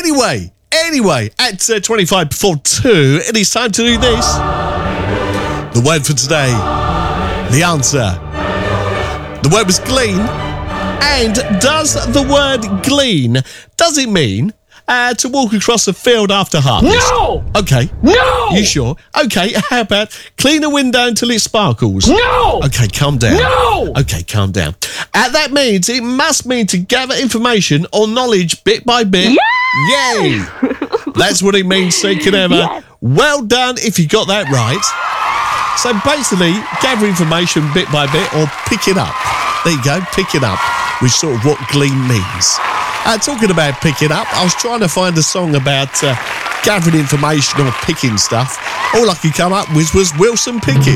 Anyway, at 25 before 2, it is time to do this. The word for today, the answer. The word was glean. And does the word glean, does it mean to walk across a field after harvest? No! Okay. No! You sure? Okay, how about clean a window until it sparkles? No! Okay, calm down. No! Okay, calm down. That means it must mean to gather information or knowledge bit by bit. Yeah! Yay! That's what it means, Seeking Ever. Yes. Well done if you got that right. So basically, gather information bit by bit or pick it up. There you go, pick it up, which sort of what glean means. Talking about picking up, I was trying to find a song about gathering information or picking stuff. All I could come up with was Wilson Pickett.